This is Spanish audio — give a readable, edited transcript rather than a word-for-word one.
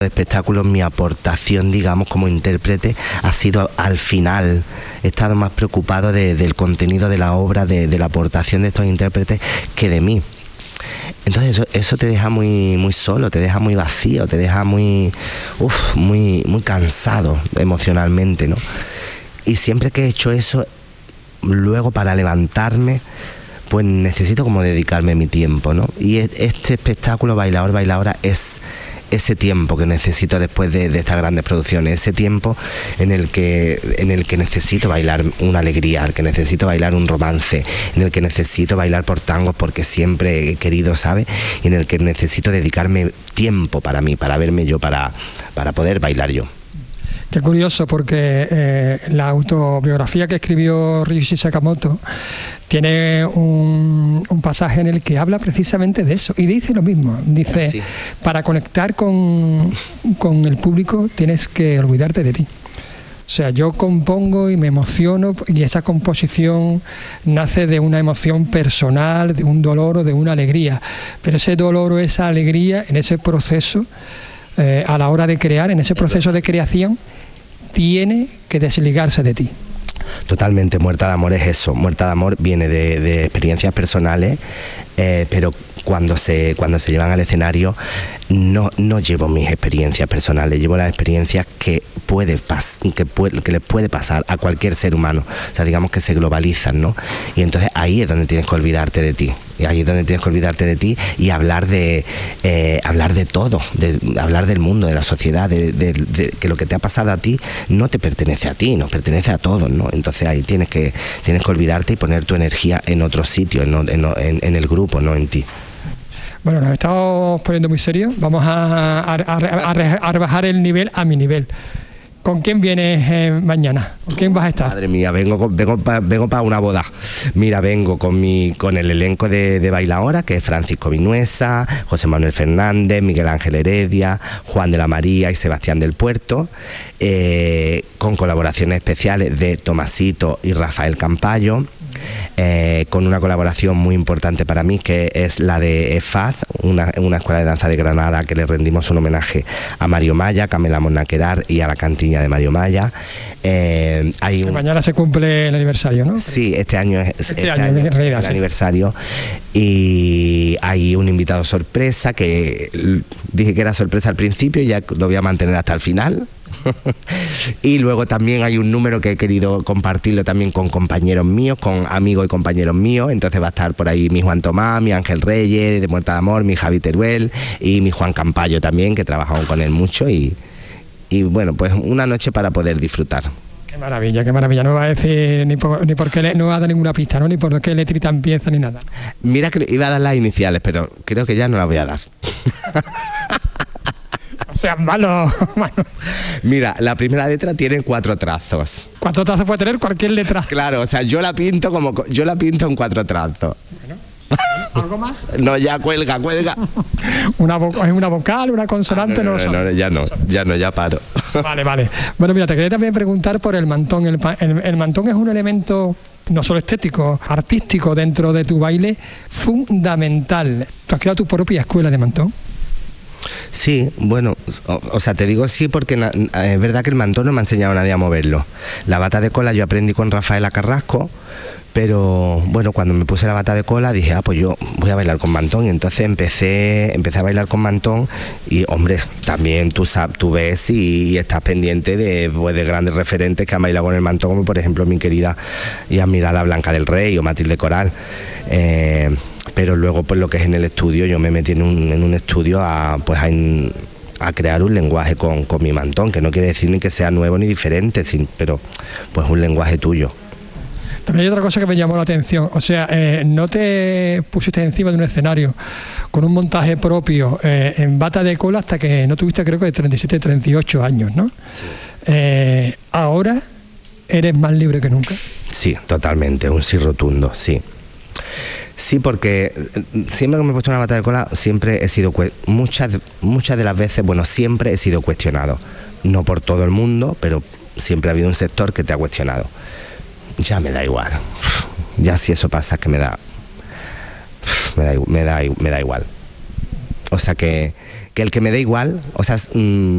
espectáculos, mi aportación, digamos, como intérprete ha sido al final. He estado más preocupado del contenido de la obra, de la aportación de estos intérpretes que de mí. Entonces eso te deja muy solo, te deja muy vacío, te deja muy cansado emocionalmente, ¿no? Y siempre que he hecho eso, luego para levantarme, pues necesito como dedicarme mi tiempo, ¿no? Y este espectáculo Bailadora es ese tiempo que necesito después de estas grandes producciones, ese tiempo en el que necesito bailar una alegría, que necesito bailar un romance, en el que necesito bailar por tangos porque siempre he querido, ¿sabes? Y en el que necesito dedicarme tiempo para mí, para verme yo, para poder bailar yo. Qué curioso, porque la autobiografía que escribió Ryuichi Sakamoto tiene un pasaje en el que habla precisamente de eso y dice lo mismo. Dice, sí, para conectar con el público tienes que olvidarte de ti. O sea, yo compongo y me emociono, y esa composición nace de una emoción personal, de un dolor o de una alegría. Pero ese dolor o esa alegría, en ese proceso, a la hora de crear, en ese proceso de creación, tiene que desligarse de ti. Totalmente, Muerta de Amor es eso. Muerta de Amor viene de experiencias personales, pero cuando se llevan al escenario no llevo mis experiencias personales, llevo las experiencias que les puede pasar a cualquier ser humano. O sea, digamos que se globalizan, ¿no? Y entonces ahí es donde tienes que olvidarte de ti. Y ahí es donde tienes que olvidarte de ti y hablar de todo, hablar del mundo, de la sociedad, de que lo que te ha pasado a ti no te pertenece a ti, nos pertenece a todos, ¿no? Entonces ahí tienes que olvidarte y poner tu energía en otro sitio, en el grupo, no en ti. Bueno, nos estamos poniendo muy serios. Vamos a rebajar el nivel a mi nivel. ¿Con quién vienes mañana? ¿Con quién vas a estar? Madre mía, vengo para una boda. Mira, vengo con el elenco de Bailadora, que es Francisco Vinuesa, José Manuel Fernández, Miguel Ángel Heredia, Juan de la María y Sebastián del Puerto, con colaboraciones especiales de Tomasito y Rafael Campayo. Con una colaboración muy importante para mí, que es la de EFAZ, una escuela de danza de Granada, que le rendimos un homenaje a Mario Maya, Camela Monnaquerar y a la cantiña de Mario Maya. Mañana se cumple el aniversario, ¿no? Sí, este año es el aniversario. Y hay un invitado sorpresa, que dije que era sorpresa al principio y ya lo voy a mantener hasta el final. Y luego también hay un número que he querido compartirlo también con compañeros míos, con amigos y compañeros míos. Entonces va a estar por ahí mi Juan Tomás, mi Ángel Reyes de Muerta de Amor, mi Javi Teruel y mi Juan Campayo también, que trabajamos con él mucho, y bueno, pues una noche para poder disfrutar. Qué maravilla, qué maravilla. No va a decir ni por qué no va a dar ninguna pista, ¿no? Ni por qué letrita empieza ni nada. Mira que iba a dar las iniciales, pero creo que ya no las voy a dar. O sea, malo. Mira, la primera letra tiene 4 trazos. 4 trazos puede tener cualquier letra. Claro, o sea, yo la pinto en 4 trazos. Bueno, ¿algo más? No, ya cuelga. ¿Es una vocal, una consonante? No, ya paro. Vale. Bueno, mira, te quería también preguntar por el mantón. El mantón es un elemento no solo estético, artístico dentro de tu baile, fundamental. ¿Tú has creado tu propia escuela de mantón? Sí, bueno, o sea, te digo sí porque es verdad que el mantón no me ha enseñado a nadie a moverlo. La bata de cola yo aprendí con Rafaela Carrasco, pero bueno, cuando me puse la bata de cola dije, pues yo voy a bailar con mantón, y entonces empecé a bailar con mantón. Y hombre, también tú ves y estás pendiente de grandes referentes que han bailado con el mantón, como por ejemplo mi querida y admirada Blanca del Rey o Matilde Coral. Pero luego, pues lo que es en el estudio, yo me metí en un estudio a crear un lenguaje con mi mantón, que no quiere decir ni que sea nuevo ni diferente, pero pues un lenguaje tuyo. También hay otra cosa que me llamó la atención, o sea, no te pusiste encima de un escenario con un montaje propio en bata de cola hasta que no tuviste, creo que de 37, 38 años, ¿no? Sí. Ahora eres más libre que nunca. Sí, totalmente, un sí rotundo, sí. Sí, porque siempre que me he puesto una bata de cola, siempre he sido, muchas de las veces, siempre he sido cuestionado. No por todo el mundo, pero siempre ha habido un sector que te ha cuestionado. Ya me da igual. Ya si eso pasa, que me da igual. O sea, que el que me dé igual, o sea,